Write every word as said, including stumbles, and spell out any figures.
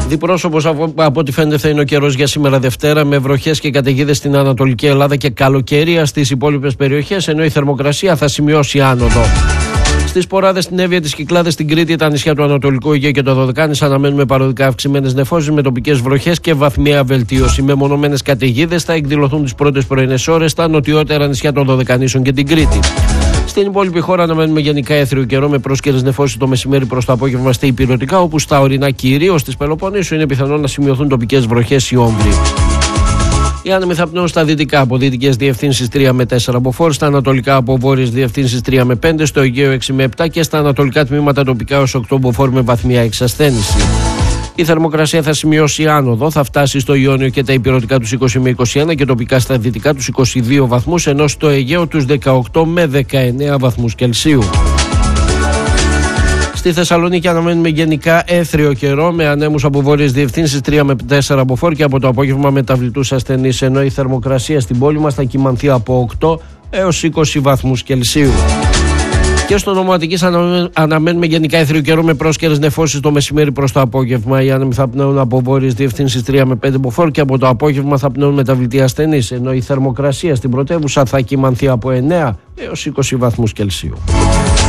Διπρόσωπος από, από ό,τι φαίνεται θα είναι ο καιρός για σήμερα Δευτέρα, με βροχές και καταιγίδες στην Ανατολική Ελλάδα και καλοκαιρία στις υπόλοιπες περιοχές, ενώ η θερμοκρασία θα σημειώσει άνοδο. Στις Ποράδες, στην Εύβοια, τις Κυκλάδες, στην Κρήτη, τα νησιά του Ανατολικού Αιγαίου και το Δωδεκάνης αναμένουμε παροδικά αυξημένες νεφώσεις με τοπικές βροχές και βαθμιαία βελτίωση. Μεμονωμένες καταιγίδες θα εκδηλωθούν τις πρώτες πρωινές ώρες στα νοτιότερα νησιά των Δωδεκανήσων και την Κρήτη. Στην υπόλοιπη χώρα αναμένουμε γενικά έθριο καιρό με πρόσκαιρες νεφώσεις το μεσημέρι προς το απόγευμα στα υπηρετικά, όπου στα ορεινά κυρίως της Πελοποννήσου είναι πιθανό να σημειωθούν τοπικές βροχές ή όμβροι. Οι άνεμοι θα πνέουν στα δυτικά από δυτικές διευθύνσεις τρία με τέσσερα μποφόρ, στα ανατολικά από βόρειες διευθύνσεις τρία με πέντε, στο Αιγαίο έξι με επτά και στα ανατολικά τμήματα τοπικά έως οκτώ μποφόρ με βαθμιά εξασθένηση. Η θερμοκρασία θα σημειώσει άνοδο, θα φτάσει στο Ιόνιο και τα υπηρετικά τους είκοσι με είκοσι ένα και τοπικά στα δυτικά τους είκοσι δύο βαθμούς, ενώ στο Αιγαίο τους δεκαοκτώ με δεκαεννέα βαθμούς Κελσίου. Στη Θεσσαλονίκη αναμένουμε γενικά έθριο καιρό με ανέμους από βόρειες διευθύνσεις τρία με τέσσερα μποφόρ και από το απόγευμα μεταβλητούς ασθενείς, ενώ η θερμοκρασία στην πόλη μας θα κυμανθεί από οκτώ έως είκοσι βαθμούς Κελσίου. Και στο νομό Αττικής αναμένουμε γενικά έθριο καιρό με πρόσκαιρες νεφώσεις το μεσημέρι προς το απόγευμα. Οι άνεμοι θα πνέουν από βόρειες διευθύνσεις τρία με πέντε μποφόρ και από το απόγευμα θα πνέουν μεταβλητοί ασθενείς, ενώ η θερμοκρασία στην πρωτεύουσα θα κυμανθεί από εννέα έως είκοσι βαθμούς Κελσίου.